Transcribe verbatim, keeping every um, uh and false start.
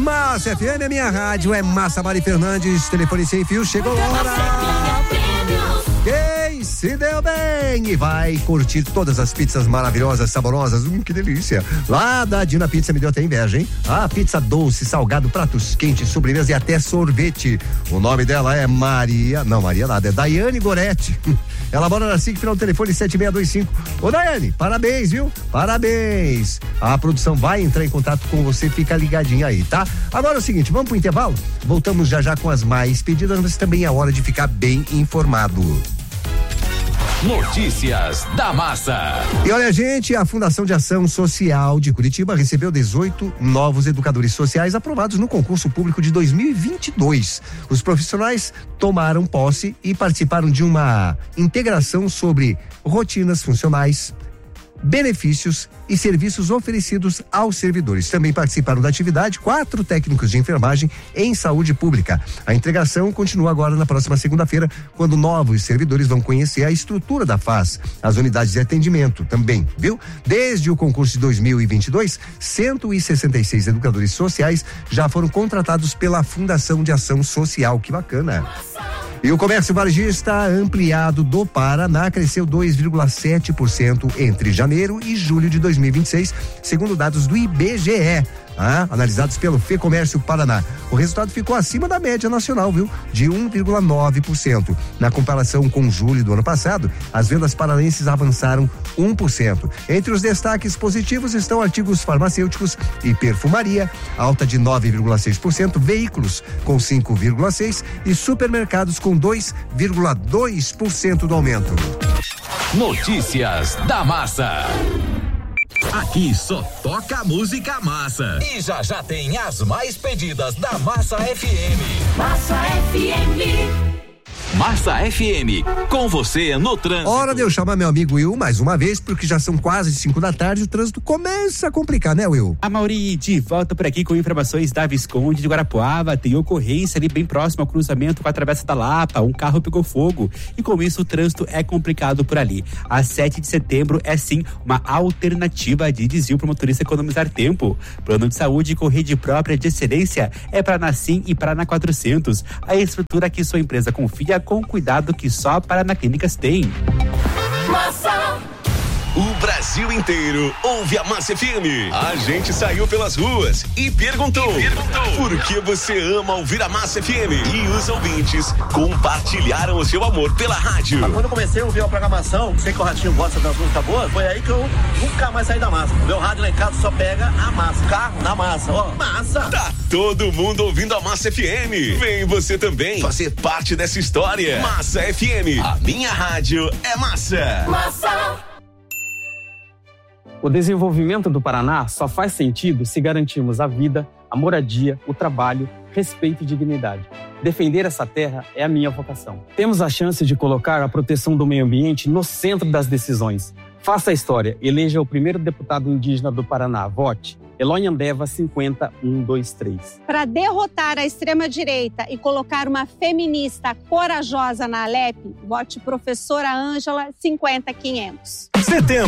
Massa F M é minha rádio, é Massa Mari Fernandes, telefone sem fio, chegou a hora. Quem se deu bem e vai curtir todas as pizzas maravilhosas, saborosas, hum, que delícia. Lá da Dina Pizza me deu até inveja, hein? A pizza doce, salgado, pratos quentes, sobremesa e até sorvete. O nome dela é Maria, não Maria nada, é Daiane Goretti. Ela mora na S I C, final do telefone sete seis dois cinco. Ô Daiane, parabéns, viu? Parabéns. A produção vai entrar em contato com você, fica ligadinho aí, tá? Agora é o seguinte, vamos pro intervalo? Voltamos já já com as mais pedidas, mas também é hora de ficar bem informado. Notícias da Massa. E olha, gente, a Fundação de Ação Social de Curitiba recebeu dezoito novos educadores sociais aprovados no concurso público de dois mil e vinte e dois. Os profissionais tomaram posse e participaram de uma integração sobre rotinas funcionais, benefícios e serviços oferecidos aos servidores. Também participaram da atividade quatro técnicos de enfermagem em saúde pública. A integração continua agora na próxima segunda-feira, quando novos servidores vão conhecer a estrutura da F A S, as unidades de atendimento também, viu? Desde o concurso de dois mil e vinte e dois, cento e sessenta e seis educadores sociais já foram contratados pela Fundação de Ação Social. Que bacana! E o comércio varejista ampliado do Paraná cresceu dois vírgula sete por cento entre janeiro e julho de dois mil e vinte e seis, segundo dados do I B G E. Ah, analisados pelo FEComércio Paraná. O resultado ficou acima da média nacional, viu? De um vírgula nove por cento. Na comparação com julho do ano passado, as vendas paranenses avançaram um por cento. Entre os destaques positivos estão artigos farmacêuticos e perfumaria, alta de nove vírgula seis por cento, veículos com cinco vírgula seis por cento e supermercados com dois vírgula dois por cento do aumento. Notícias da Massa. Aqui só toca música massa. E já já tem as mais pedidas da Massa F M. Massa F M. Massa F M, com você no trânsito. Hora de eu chamar meu amigo Will mais uma vez, porque já são quase cinco da tarde e o trânsito começa a complicar, né, Will? A Mauri, de volta por aqui com informações da Visconde de Guarapuava. Tem ocorrência ali bem próximo ao cruzamento com a Travessa da Lapa. Um carro pegou fogo e com isso o trânsito é complicado por ali. A sete de setembro é sim uma alternativa de desvio para o motorista economizar tempo. Plano de saúde com rede própria de excelência é para Nassim e Paraná quatrocentos. A estrutura que sua empresa confia com cuidado que só Paraná Clínicas tem. Massa. O Brasil inteiro ouve a Massa F M. A gente saiu pelas ruas e perguntou, e perguntou por que você ama ouvir a Massa F M. E os ouvintes compartilharam o seu amor pela rádio. Quando eu comecei a ouvir a programação, sei que o Ratinho gosta das músicas boas, foi aí que eu nunca mais saí da massa. Meu rádio lá em casa só pega a massa. Carro na massa, ó, massa. Tá todo mundo ouvindo a Massa F M. Vem você também fazer parte dessa história. Massa F M, a minha rádio é massa. Massa. O desenvolvimento do Paraná só faz sentido se garantirmos a vida, a moradia, o trabalho, respeito e dignidade. Defender essa terra é a minha vocação. Temos a chance de colocar a proteção do meio ambiente no centro das decisões. Faça a história, eleja o primeiro deputado indígena do Paraná. Vote Elônia Andeva cinquenta um dois três. Para derrotar a extrema-direita e colocar uma feminista corajosa na Alep, vote professora Ângela cinquenta quinhentos. Setembro.